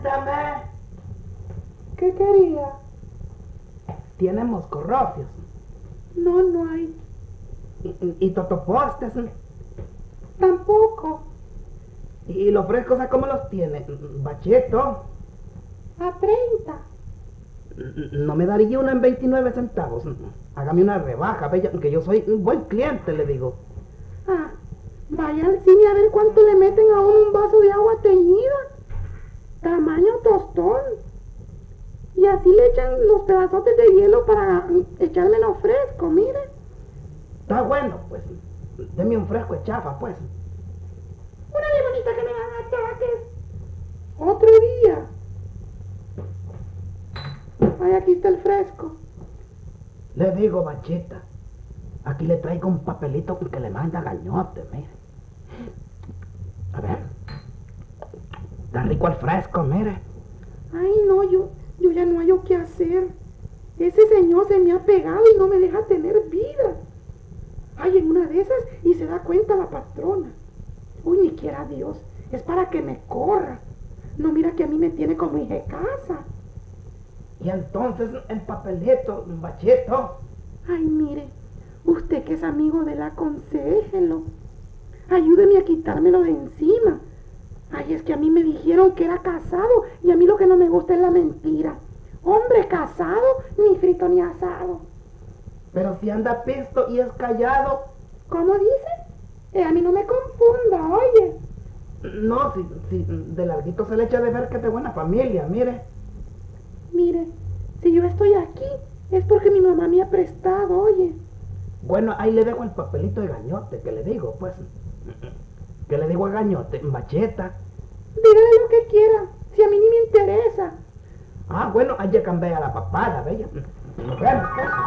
Dame. ¿Qué quería? ¿Tiene moscorrofios? No, no hay. ¿Y totopostes? Tampoco. ¿Y los frescos a cómo los tiene? ¿Bacheto? A 30. ¿No me daría una en 29 centavos? Hágame una rebaja, bella, que yo soy un buen cliente, le digo. Ah, vaya al cine a ver cuánto le meten a uno un vaso de agua teñida. Tamaño tostón. Y así le echan los pedazotes de hielo para echármelo fresco, mire. Está bueno, pues. Deme un fresco de chafa, pues. Una limonita que me dan ataques. Otro día. Ay, aquí está el fresco. Le digo, bachita, aquí le traigo un papelito que le manda Gañote, mire. A ver. Está rico el fresco, mire. Ay, no, yo ya no hallo qué hacer. Ese señor se me ha pegado y no me deja tener vida. Ay, en una de esas y se da cuenta la patrona. Uy, ni quiera Dios, es para que me corra. No, mira que a mí me tiene como hija de casa. Y entonces el papelito, bacheto. Ay, mire, usted que es amigo de él, aconséjelo. Ayúdeme a quitármelo de encima. Ay, es que a mí me dijeron que era casado y a mí lo que no me gusta es la mentira. Hombre casado, ni frito ni asado. Pero si anda pisto y es callado. ¿Cómo dice? A mí no me confunda, oye. No, si de larguito se le echa de ver que es de buena familia, mire. Mire, si yo estoy aquí, es porque mi mamá me ha prestado, oye. Bueno, ahí le dejo el papelito de Gañote, que le digo, pues. Que le digo a Gañote, bacheta. Dígale lo que quiera, si a mí ni me interesa. Ah, bueno, ahí ya cambié a la papada, bella. Nos vemos,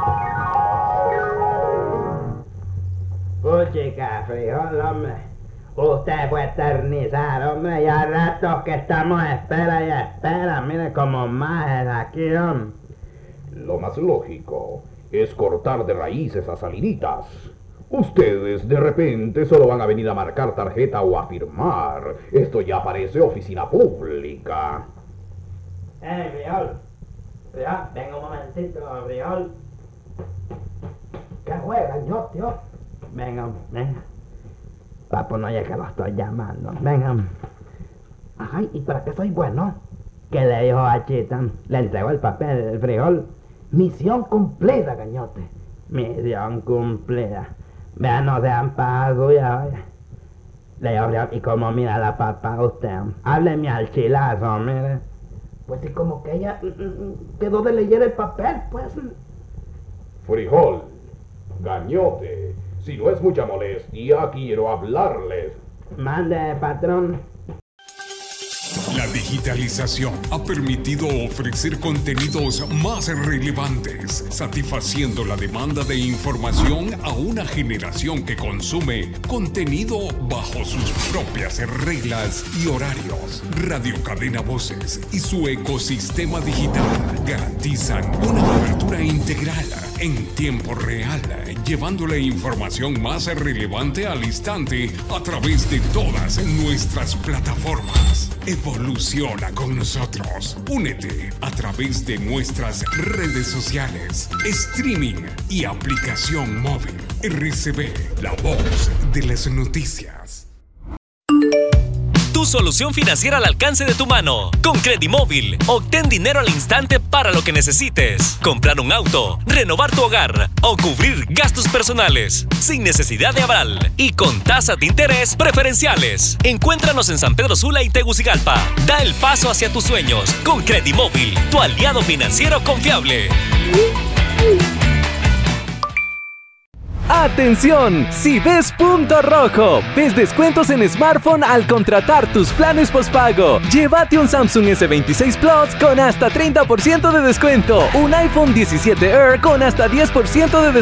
pues. Chica, frijol, hombre. Usted fue eternizar, hombre, ya ratos que estamos espera y espera. Mire como más aquí, hombre. Lo más lógico es cortar de raíz esas salinitas. Ustedes de repente solo van a venir a marcar tarjeta o a firmar. Esto ya parece oficina pública. Frijol. Frijol, venga un momentito, frijol. ¿Qué fue, Gañote? Venga. Papo, no, ya que lo estoy llamando. Venga. Ajá, ¿y para qué soy bueno? ¿Qué le dijo a Chita? Le entregó el papel, el frijol. Misión cumplida, Gañote. Misión cumplida. Vean, no sean pasos ya. Le digo, frijol, ¿y cómo mira la papá usted? Hábleme al chilazo, mire. Pues sí, como que ella quedó de leer el papel, pues. Frijol, Gañote, si no es mucha molestia, quiero hablarles. Mande, patrón. La digitalización ha permitido ofrecer contenidos más relevantes, satisfaciendo la demanda de información a una generación que consume contenido bajo sus propias reglas y horarios. Radio Cadena Voces y su ecosistema digital garantizan una cobertura integral en tiempo real, llevando la información más relevante al instante a través de todas nuestras plataformas. Evoluciona con nosotros. Únete a través de nuestras redes sociales, streaming y aplicación móvil. RCB, la voz de las noticias. Tu solución financiera al alcance de tu mano. Con Credimóvil, obtén dinero al instante para lo que necesites. Comprar un auto, renovar tu hogar o cubrir gastos personales. Sin necesidad de aval y con tasas de interés preferenciales. Encuéntranos en San Pedro Sula y Tegucigalpa. Da el paso hacia tus sueños con Credimóvil, tu aliado financiero confiable. ¡Atención! Si ves punto rojo, ves descuentos en smartphone al contratar tus planes postpago. Llévate un Samsung S26 Plus con hasta 30% de descuento. Un iPhone 17 Air con hasta 10% de descuento.